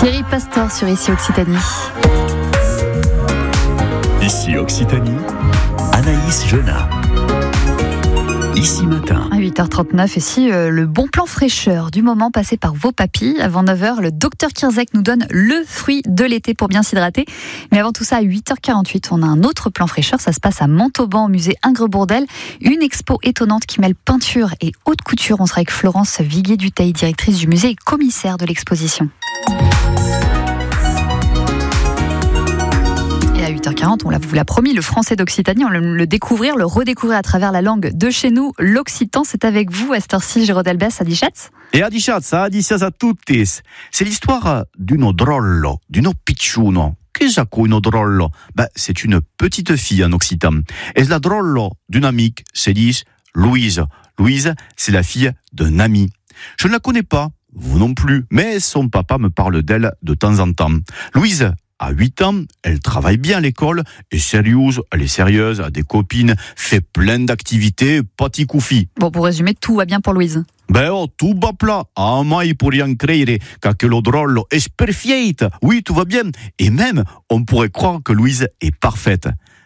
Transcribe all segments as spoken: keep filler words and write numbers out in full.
Thierry Pastor sur Ici Occitanie. Ici Occitanie, Anaïs Genat. Ici matin. À huit heures trente-neuf, et si euh, le bon plan fraîcheur du moment passé par vos papilles, avant neuf heures, le docteur Kirzek nous donne le fruit de l'été pour bien s'hydrater. Mais avant tout ça, à huit heures quarante-huit, on a un autre plan fraîcheur. Ça se passe à Montauban, au musée Ingres-Bourdelle. Une expo étonnante qui mêle peinture et haute couture. On sera avec Florence Viguier-Dutheil, directrice du musée et commissaire de l'exposition. À huit heures quarante, on vous l'a promis, le français d'Occitanie, on va le découvrir, le redécouvrir à travers la langue de chez nous, l'occitan. C'est avec vous, à cette heure-ci, Géraud Delbès, à Dichatz. Et à Dichatz, à Dichatz a tutti. C'est l'histoire d'une drollo, d'une picciuno. Qu'est-ce qu'une drollo? Ben, c'est une petite fille en occitan. Et la drollo d'une amie, c'est dit Louise. Louise, c'est la fille d'un ami. Je ne la connais pas, vous non plus, mais son papa me parle d'elle de temps en temps. Louise, à huit ans, elle travaille bien à l'école, est sérieuse, elle est sérieuse, a des copines, fait plein d'activités, pas ticoufi. Bon, pour résumer, tout va bien pour Louise. Ben oh, tout va plat. Ah, mai pourrions credere qu'aquello drollo è perfeita. Oui, tout va bien. Et même, on pourrait croire que Louise est parfaite.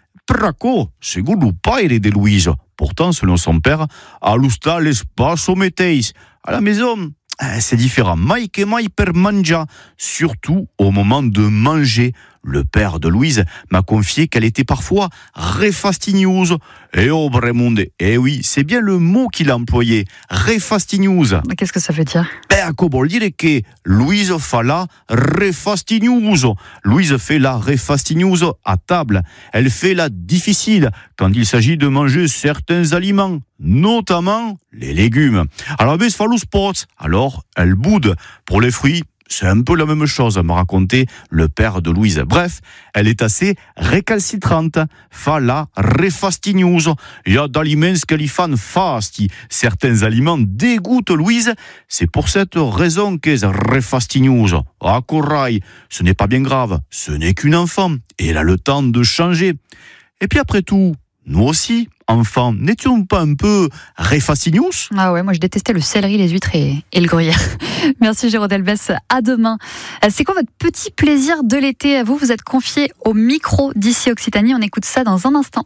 Praco, seguro paire de Louise. Pourtant, selon son père, a lusta l'espace meteis. À la maison, c'est différent. Mai que mai per mangia, surtout au moment de manger. Le père de Louise m'a confié qu'elle était parfois refastignouse. Et oh, Bremonde, eh oui, c'est bien le mot qu'il a employé, refastignouse. Qu'est-ce que ça veut dire? Ben, comment dire que Louise fait la refastignouse. Louise fait la refastignouse à table. Elle fait la difficile quand il s'agit de manger certains aliments, notamment les légumes. Alors, ben, fait le sport. Alors, elle boude. Pour les fruits, c'est un peu la même chose, m'a raconté le père de Louise. Bref, elle est assez récalcitrante. Fa la refastignouse. Il y a d'aliments que li fan fasti. Certains aliments dégoûtent Louise. C'est pour cette raison qu'elle est refastignouse. Ah, corail, ce n'est pas bien grave. Ce n'est qu'une enfant. Et elle a le temps de changer. Et puis après tout, nous aussi, enfants, n'étions pas un peu refastignoux? Ah ouais, moi je détestais le céleri, les huîtres et, et le gruyère. Merci Géraud Delbès, à demain. C'est quoi votre petit plaisir de l'été? Vous, vous êtes confié au micro d'Ici Occitanie. On écoute ça dans un instant.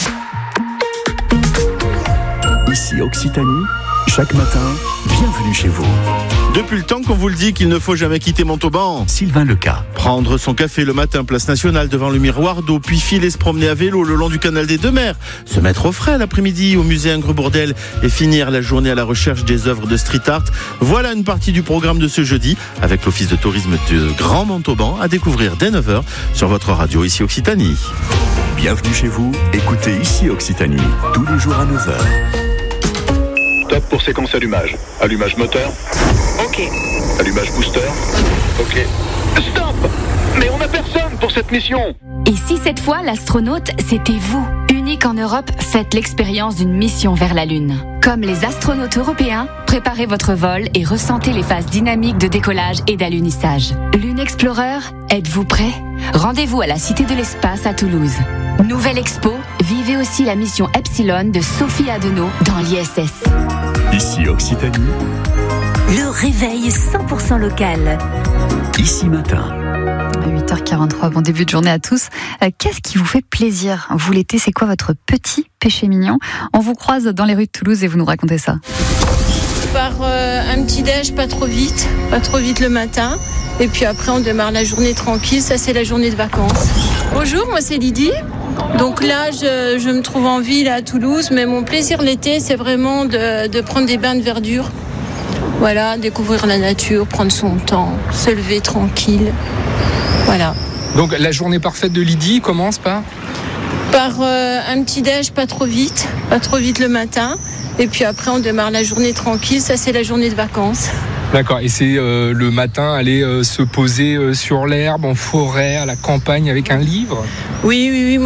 Ici Occitanie, chaque matin, bienvenue chez vous. Depuis le temps qu'on vous le dit qu'il ne faut jamais quitter Montauban. Sylvain Leca. Prendre son café le matin, place nationale, devant le miroir d'eau, puis filer se promener à vélo le long du canal des Deux Mers, se mettre au frais l'après-midi au musée Ingres-Bourdelle et finir la journée à la recherche des œuvres de street art. Voilà une partie du programme de ce jeudi, avec l'Office de tourisme de Grand Montauban, à découvrir dès neuf heures sur votre radio Ici Occitanie. Bienvenue chez vous, écoutez Ici Occitanie, tous les jours à neuf heures. Top pour séquence allumage. Allumage moteur. Ok. Allumage booster. Ok. Stop! Mais on n'a personne pour cette mission. Et si cette fois l'astronaute c'était vous? Unique en Europe, faites l'expérience d'une mission vers la Lune. Comme les astronautes européens, préparez votre vol et ressentez les phases dynamiques de décollage et d'alunissage. Lune Explorer, êtes-vous prêt? Rendez-vous à la Cité de l'Espace à Toulouse. Nouvelle expo, vivez aussi la mission Epsilon de Sophie Adenau dans l'I S S. Ici Occitanie, le réveil cent pour cent local. Ici matin. À huit heures quarante-trois, bon début de journée à tous. Euh, qu'est-ce qui vous fait plaisir? Vous l'été, c'est quoi votre petit péché mignon? On vous croise dans les rues de Toulouse et vous nous racontez ça. Par euh, un petit déj, pas trop vite, pas trop vite le matin. Et puis après, on démarre la journée tranquille. Ça, c'est la journée de vacances. Bonjour, moi c'est Lydie. Donc là, je, je me trouve en ville à Toulouse, mais mon plaisir l'été, c'est vraiment de, de prendre des bains de verdure. Voilà, découvrir la nature, prendre son temps, se lever tranquille. Voilà. Donc la journée parfaite de Lydie commence par Par euh, un petit déj, pas trop vite, pas trop vite le matin. Et puis après, on démarre la journée tranquille. Ça, c'est la journée de vacances. D'accord, et c'est euh, le matin aller euh, se poser euh, sur l'herbe, en forêt, à la campagne avec un livre? Oui, oui, oui.